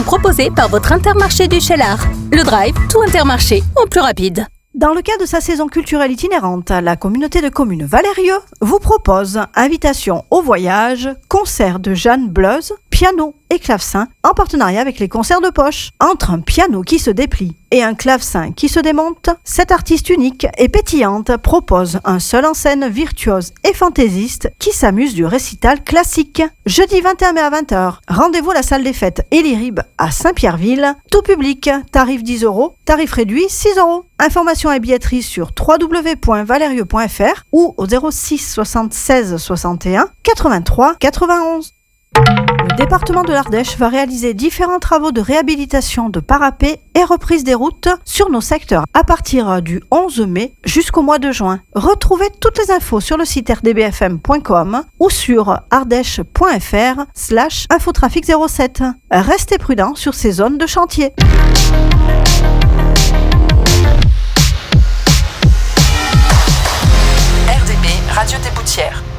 Proposé par votre Intermarché du Cheylard. Le Drive, tout Intermarché, au plus rapide. Dans le cadre de sa saison culturelle itinérante, la communauté de communes Valérieux vous propose invitation au voyage, concert de Jeanne Bleuse, piano et clavecin, en partenariat avec les concerts de poche. Entre un piano qui se déplie et un clavecin qui se démonte, cette artiste unique et pétillante propose un seul en scène virtuose et fantaisiste qui s'amuse du récital classique. Jeudi 21 mai à 20h, rendez-vous à la salle des fêtes Elie-Rib à Saint-Pierreville, tout public, tarif 10 €, tarif réduit 6 €. Informations et billetterie sur www.valerieux.fr ou au 06 76 61 83 91. Le département de l'Ardèche va réaliser différents travaux de réhabilitation de parapets et reprise des routes sur nos secteurs à partir du 11 mai jusqu'au mois de juin. Retrouvez toutes les infos sur le site rdbfm.com ou sur ardèche.fr/infotrafic07. Restez prudents sur ces zones de chantier. RDB Radio Des Boutières.